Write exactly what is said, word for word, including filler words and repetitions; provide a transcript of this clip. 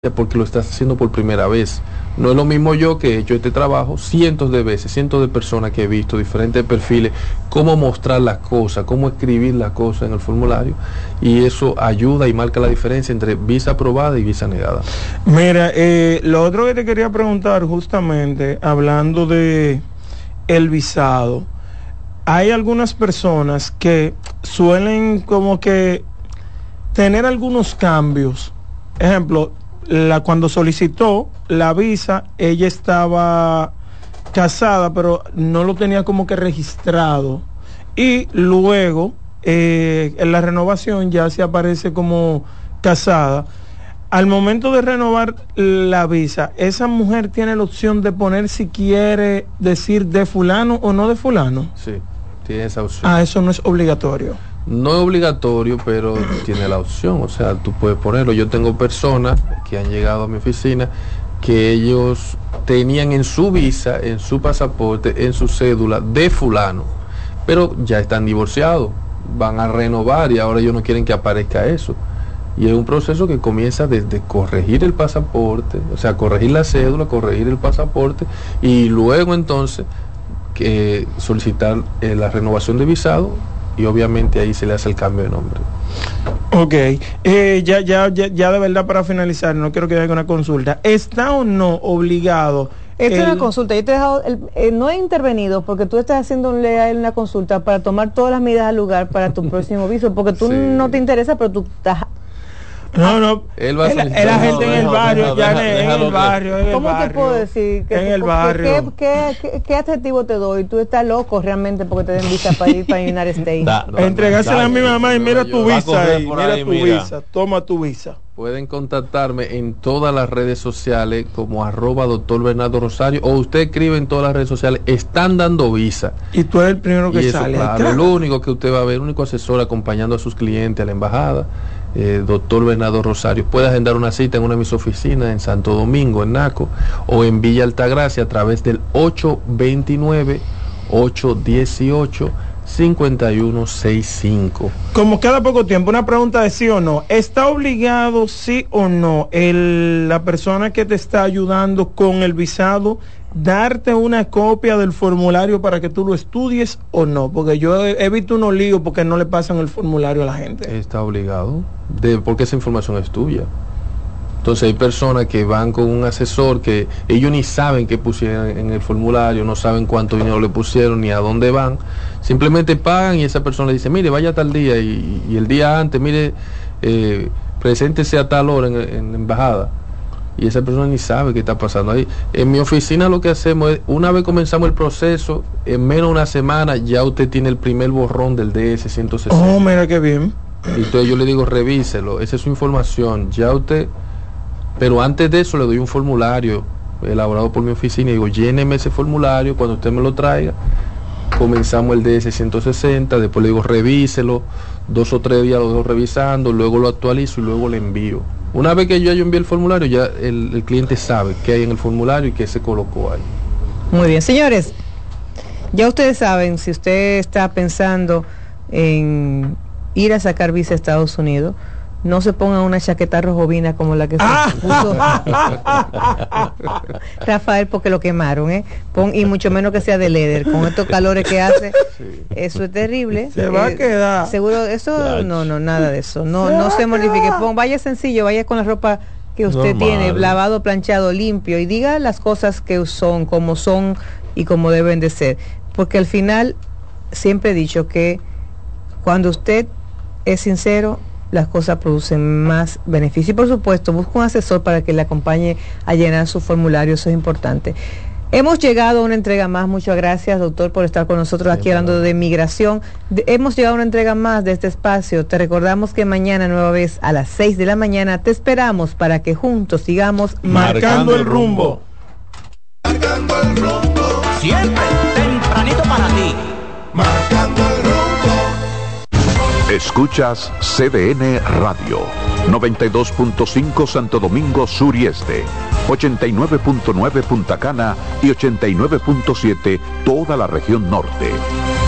porque lo estás haciendo por primera vez. No es lo mismo yo que he hecho este trabajo cientos de veces, cientos de personas que he visto, diferentes perfiles, cómo mostrar las cosas, cómo escribir las cosas en el formulario, y eso ayuda y marca la diferencia entre visa aprobada y visa negada. Mira, eh, lo otro que te quería preguntar justamente, hablando de el visado, hay algunas personas que suelen como que tener algunos cambios. Ejemplo, La, cuando solicitó la visa, ella estaba casada, pero no lo tenía como que registrado. Y luego, eh, en la renovación ya se aparece como casada. Al momento de renovar la visa, esa mujer tiene la opción de poner si quiere decir de fulano o no de fulano. Sí, tiene esa opción. Ah, eso no es obligatorio. No es obligatorio, pero tiene la opción, o sea, tú puedes ponerlo. Yo tengo personas que han llegado a mi oficina que ellos tenían en su visa, en su pasaporte, en su cédula de fulano, pero ya están divorciados, van a renovar y ahora ellos no quieren que aparezca eso. Y es un proceso que comienza desde corregir el pasaporte, o sea, corregir la cédula, corregir el pasaporte y luego entonces que solicitar eh, la renovación de visado. Y obviamente ahí se le hace el cambio de nombre. Ok, eh, ya, ya, ya, ya de verdad para finalizar, no quiero que haya una consulta. ¿Está o no obligado? Esta el... es una consulta, yo te he dejado, el, eh, no he intervenido porque tú estás haciéndole a él una consulta para tomar todas las medidas al lugar para tu próximo viso, porque tú sí. no te interesa, pero tú estás... No, no, él va a el, el agente en el barrio, ya en el barrio, en el ¿Cómo barrio, te puedo decir? Que en te, el barrio. ¿qué, qué, qué, ¿Qué adjetivo te doy? Tú estás loco realmente porque te den visa para ir para United States. Da, da, Entregársela a mi mamá y mira tu visa ahí, mira ahí, tu mira. visa, toma tu visa. Pueden contactarme en todas las redes sociales como arroba doctor Bernardo Rosario, o usted escribe en todas las redes sociales, están dando visa. Y tú eres el primero que y eso, sale. Claro, claro, lo único que usted va a ver, el único asesor acompañando a sus clientes a la embajada, eh, doctor Bernardo Rosario. Puede agendar una cita en una de mis oficinas en Santo Domingo, en Naco, o en Villa Altagracia a través del ocho dos nueve, ocho uno ocho, cinco uno seis cinco. Como queda poco tiempo, una pregunta de sí o no. ¿Está obligado, sí o no, el, la persona que te está ayudando con el visado darte una copia del formulario para que tú lo estudies o no? Porque yo he, he visto unos líos porque no le pasan el formulario a la gente. Está obligado, de, porque esa información es tuya. Entonces hay personas que van con un asesor que ellos ni saben qué pusieron en el formulario, no saben cuánto dinero le pusieron ni a dónde van, simplemente pagan y esa persona le dice, mire, vaya tal día y, y el día antes, mire, eh, preséntese a tal hora en, en la embajada, y esa persona ni sabe qué está pasando ahí. En mi oficina lo que hacemos es, una vez comenzamos el proceso, en menos de una semana ya usted tiene el primer borrón del D S ciento sesenta. Oh, mira qué bien. Y entonces yo le digo, revíselo, esa es su información, ya usted... Pero antes de eso le doy un formulario elaborado por mi oficina y digo, lléneme ese formulario, cuando usted me lo traiga, comenzamos el D S ciento sesenta, después le digo, revíselo, dos o tres días lo dejo revisando, luego lo actualizo y luego le envío. Una vez que yo haya enviado el formulario, ya el, el cliente sabe qué hay en el formulario y qué se colocó ahí. Muy bien, señores, ya ustedes saben, si usted está pensando en ir a sacar visa a Estados Unidos, no se ponga una chaqueta rojovina como la que se ah. puso Rafael, porque lo quemaron, ¿eh? Pon, y mucho menos que sea de leather, con estos calores que hace, sí. Eso es terrible. Se eh, va a quedar. Seguro, eso, Yach. no, no, nada de eso. No, se no se modifique. Pon, vaya sencillo, vaya con la ropa que usted Normal. tiene, lavado, planchado, limpio, y diga las cosas que son, como son y como deben de ser. Porque al final, siempre he dicho que cuando usted es sincero, las cosas producen más beneficio. Y por supuesto, busca un asesor para que le acompañe a llenar su formulario, eso es importante. Hemos llegado a una entrega más, muchas gracias, doctor, por estar con nosotros aquí sí, hablando bueno. de migración. De, hemos llegado a una entrega más de este espacio. Te recordamos que mañana, nueva vez, a las seis de la mañana, te esperamos para que juntos sigamos marcando, marcando el rumbo. Marcando el rumbo. Siempre tempranito para ti. Marcando el rumbo. Escuchas C D N Radio, noventa y dos punto cinco Santo Domingo Sur y Este, ochenta y nueve punto nueve Punta Cana y ochenta y nueve punto siete toda la región norte.